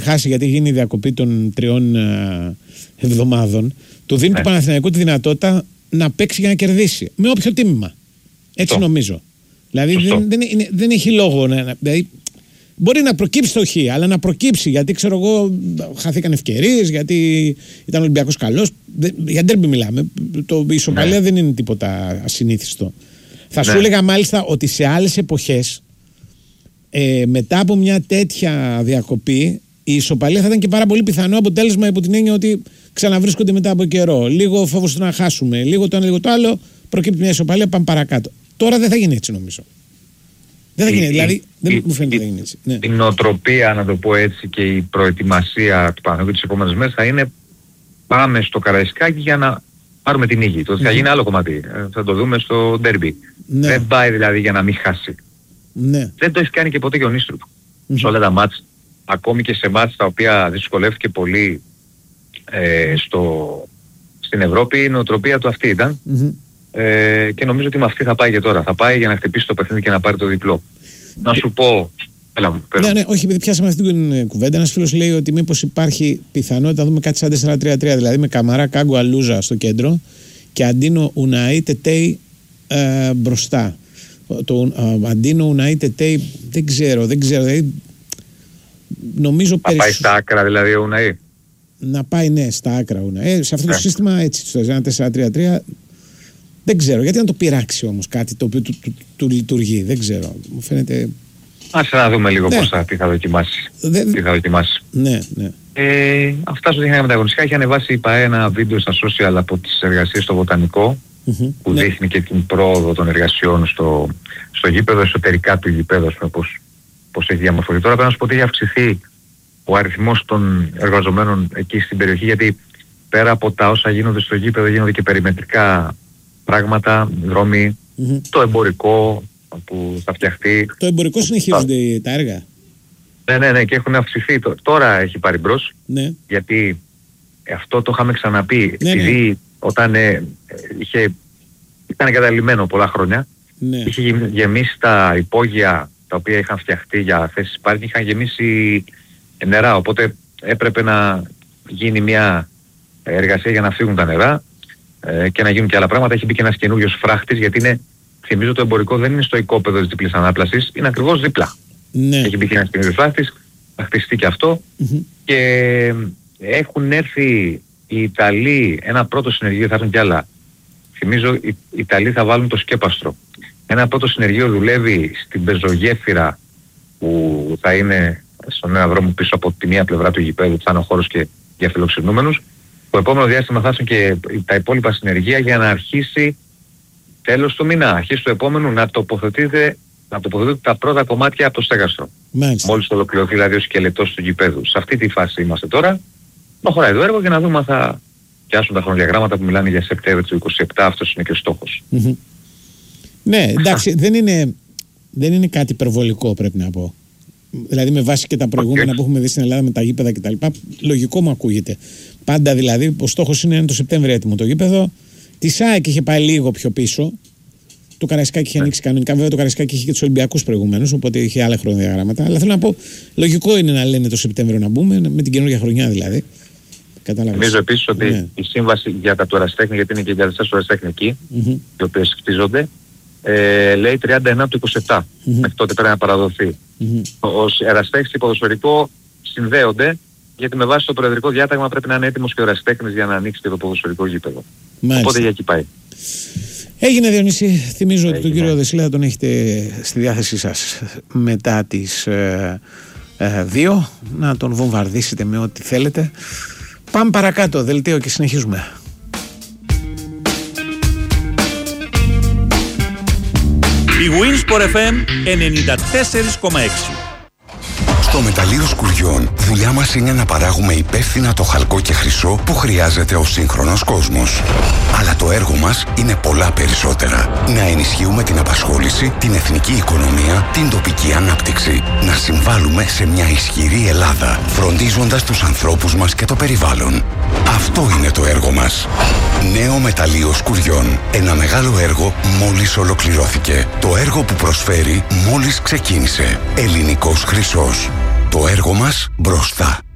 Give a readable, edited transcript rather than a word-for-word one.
χάσει γιατί γίνει η διακοπή των 3 εβδομάδων, του δίνει του Παναθηναϊκού τη δυνατότητα να παίξει για να κερδίσει. Με όποιο τίμημα. Έτσι νομίζω. Δηλαδή δεν έχει λόγο δηλαδή, μπορεί να προκύψει το χ, αλλά να προκύψει γιατί ξέρω εγώ χάθηκαν ευκαιρίες, γιατί ήταν ο Ολυμπιακός καλός. Για ντέρμπι μιλάμε. Η ισοπαλία δεν είναι τίποτα ασυνήθιστο. Θα σου έλεγα μάλιστα ότι σε άλλες εποχές μετά από μια τέτοια διακοπή η ισοπαλία θα ήταν και πάρα πολύ πιθανό αποτέλεσμα, υπό την έννοια ότι ξαναβρίσκονται μετά από καιρό. Λίγο φόβος του να χάσουμε, λίγο το ένα, λίγο το άλλο, προκύπτει μια ισοπαλία, πάμε παρακάτω. Τώρα δεν θα γίνει έτσι νομίζω. Δεν θα γίνει, δηλαδή δεν μου φαίνεται να γίνει έτσι. Ναι. Η νοοτροπία, να το πω έτσι, και η προετοιμασία του Παναθηναϊκού τις επόμενες μέρες θα είναι πάμε στο Καραϊσκάκι για να πάρουμε την νίκη. Το θα γίνει άλλο κομμάτι. Θα το δούμε στο ντέρμπι. Ναι. Δεν πάει δηλαδή για να μην χάσει. Ναι. Δεν το έχει κάνει και ποτέ και ο Νίστρουπ. Σε όλα τα μάτς, ακόμη και σε μάτς τα οποία δυσκολεύτηκε πολύ στην Ευρώπη, η νοοτροπία του αυτή ήταν. Και νομίζω ότι με αυτή θα πάει και τώρα. Θα πάει για να χτυπήσει το παιχνίδι και να πάρει το διπλό. Να σου πω. Ναι, όχι, επειδή πιάσαμε αυτή την κουβέντα, ένας φίλος λέει ότι μήπως υπάρχει πιθανότητα να δούμε κάτι σαν 4-3-3, δηλαδή με Καμαρά, Κάγκο, Αλούζα στο κέντρο και Αντίνο, Ουναή, Τετέι μπροστά. Αντίνο, Ουναή, Τετέι δεν ξέρω. Δηλαδή, νομίζω να πάει στα άκρα δηλαδή ο Ουναή. Να πάει, ναι, στα άκρα Ουναή. Σε αυτό το σύστημα έτσι, στο 1-4-3-3. Δεν ξέρω, γιατί να το πειράξει όμως κάτι το οποίο του λειτουργεί, δεν ξέρω. Μου φαίνεται. Ας να δούμε λίγο τι θα δοκιμάσει. Τι θα δοκιμάσει. Ναι. Αυτά σου δείχνει με τα αγωνιστικά. Έχει ανεβάσει η ΠΑΕ ένα βίντεο στα social από τις εργασίες στο Βοτανικό, που δείχνει και την πρόοδο των εργασιών στο γήπεδο, εσωτερικά του γήπεδου, πώς έχει διαμορφωθεί. Τώρα πρέπει να σου πω ότι έχει αυξηθεί ο αριθμός των εργαζομένων εκεί στην περιοχή, γιατί πέρα από τα όσα γίνονται στο γήπεδο γίνονται και περιμετρικά πράγματα, δρόμοι, το εμπορικό που θα φτιαχτεί. Το εμπορικό συνεχίζονται τα έργα. Ναι, και έχουν αυξηθεί. Τώρα έχει πάρει μπρος, γιατί αυτό το είχαμε ξαναπεί, επειδή όταν ήταν εγκαταλειμμένο πολλά χρόνια, είχε γεμίσει τα υπόγεια τα οποία είχαν φτιαχτεί για θέσεις πάρκινγκ, είχαν γεμίσει νερά, οπότε έπρεπε να γίνει μια εργασία για να φύγουν τα νερά και να γίνουν και άλλα πράγματα. Έχει μπει και ένας καινούριος φράχτης, γιατί θυμίζω το εμπορικό δεν είναι στο οικόπεδο της διπλής ανάπλασης, είναι ακριβώς δίπλα. Έχει μπει και ένας καινούριος φράχτης, θα χτιστεί και αυτό και έχουν έρθει οι Ιταλοί, ένα πρώτο συνεργείο, θα έρθουν κι άλλα. Θυμίζω οι Ιταλοί θα βάλουν το σκέπαστρο. Ένα πρώτο συνεργείο δουλεύει στην πεζογέφυρα που θα είναι στον ένα δρόμο πίσω από τη μία πλευρά του γηπέδου, που θα είναι ο χώρος και για φιλοξενούμενους. Το επόμενο διάστημα θα έρθουν και τα υπόλοιπα συνεργεία για να αρχίσει τέλος του μήνα, αρχίσει του επόμενου να τοποθετούνται τα πρώτα κομμάτια από το στέγαστρο. Μόλις το ολοκληρωθεί δηλαδή ο σκελετός του γηπέδου. Σε αυτή τη φάση είμαστε τώρα. Προχωράει το έργο και να δούμε αν θα πιάσουν τα χρονοδιαγράμματα που μιλάνε για Σεπτέμβριο του 27. Αυτός είναι και ο στόχος. Ναι, εντάξει, δεν είναι κάτι υπερβολικό, πρέπει να πω. Δηλαδή με βάση και τα προηγούμενα που έχουμε δει στην Ελλάδα με τα γήπεδα κτλ. Λογικό μου ακούγεται. Πάντα δηλαδή ο στόχος είναι το Σεπτέμβριο έτοιμο το γήπεδο. Τη ΣΑΕΚ είχε πάει λίγο πιο πίσω. Το Καραϊσκάκι είχε ανοίξει κανονικά. Βέβαια το Καραϊσκάκι είχε και τους Ολυμπιακούς προηγουμένως, οπότε είχε άλλα χρονοδιαγράμματα. Αλλά θέλω να πω, λογικό είναι να λένε το Σεπτέμβριο να μπούμε, με την καινούργια χρονιά δηλαδή. Νομίζω επίσης ότι η σύμβαση για τα του ερασιτέχνη, γιατί είναι και οι εγκαταστάσεις του ερασιτέχνη εκεί, οι οποίες χτίζονται, λέει 39 του 27. Μέχρι τότε πρέπει να παραδοθεί. Ως ερασιτέχνης και ποδοσφαιρικό συνδέονται, γιατί με βάση το προεδρικό διάταγμα πρέπει να είναι έτοιμος και ο ερασιτέχνης για να ανοίξει και το ποδοσφαιρικό γήπεδο. Οπότε για εκεί πάει. Έγινε, Διονύση. Θυμίζω ότι τον κύριο Δεσίλα θα τον έχετε στη διάθεσή σας μετά τις 2. Να τον βομβαρδίσετε με ό,τι θέλετε. Πάμε παρακάτω, δελτίο, και συνεχίζουμε. Η Winsport FM 94,6. Στο Μεταλλείο Σκουριών, δουλειά μας είναι να παράγουμε υπεύθυνα το χαλκό και χρυσό που χρειάζεται ο σύγχρονος κόσμος. Αλλά το έργο μας είναι πολλά περισσότερα. Να ενισχύουμε την απασχόληση, την εθνική οικονομία, την τοπική ανάπτυξη. Να συμβάλλουμε σε μια ισχυρή Ελλάδα, φροντίζοντας τους ανθρώπους μας και το περιβάλλον. Αυτό είναι το έργο μας. Νέο Μεταλλείο Σκουριών. Ένα μεγάλο έργο μόλις ολοκληρώθηκε. Το έργο που προσφέρει μόλις ξεκίνησε. Ελληνικός χρυσός. Το έργο μας μπροστά.